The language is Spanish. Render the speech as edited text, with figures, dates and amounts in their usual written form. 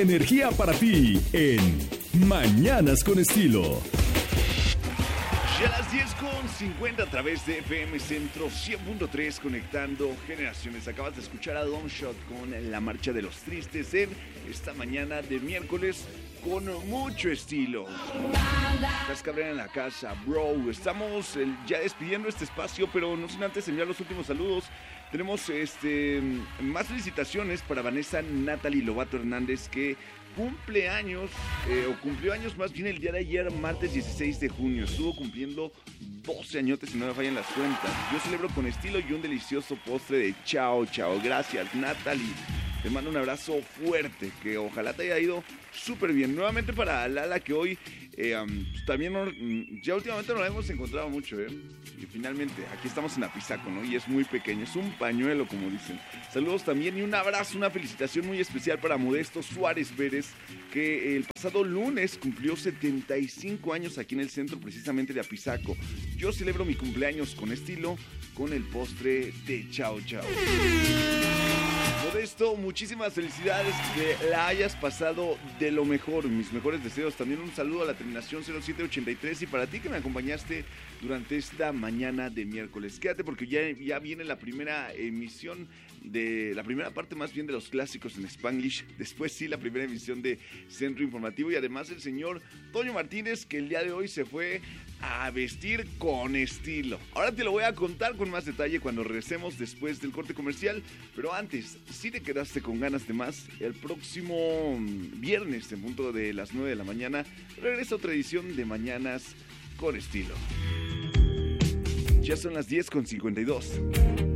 energía para ti en Mañanas con Estilo. Ya a las 10:50 a través de FM Centro 100.3 conectando generaciones. Acabas de escuchar a Don Shot con La Marcha de los Tristes en esta mañana de miércoles con mucho estilo. Estás Cabrera en la casa, bro. Estamos ya despidiendo este espacio, pero no sin antes enviar los últimos saludos. Tenemos más felicitaciones para Vanessa Natalie Lobato Hernández, que cumple años, o cumplió años más bien el día de ayer, martes 16 de junio. Estuvo cumpliendo 12 añotes, si no me fallan las cuentas. Yo celebro con estilo y un delicioso postre de chao, chao. Gracias, Natalie. Te mando un abrazo fuerte, que ojalá te haya ido súper bien. Nuevamente para Lala, que hoy también ya últimamente no la hemos encontrado mucho, y finalmente aquí estamos en Apizaco, ¿no? Y es muy pequeño, es un pañuelo, como dicen. Saludos también y un abrazo, una felicitación muy especial para Modesto Suárez Pérez, que el pasado lunes cumplió 75 años aquí en el centro precisamente de Apizaco. Yo celebro mi cumpleaños con estilo, con el postre de chao, chao. Modesto, muchísimas felicidades, que la hayas pasado de lo mejor, mis mejores deseos. También un saludo a la terminación 0783 y para ti que me acompañaste durante esta mañana de miércoles. Quédate porque ya viene la primera emisión de la primera parte más bien de los clásicos en Spanglish. Después sí, la primera emisión de Centro Informativo y además el señor Toño Martínez, que el día de hoy se fue a vestir con estilo. Ahora te lo voy a contar con más detalle cuando regresemos después del corte comercial, pero antes, si te quedaste con ganas de más, el próximo viernes en punto de las 9 de la mañana regresa otra edición de Mañanas con Estilo. Ya son las 10:52.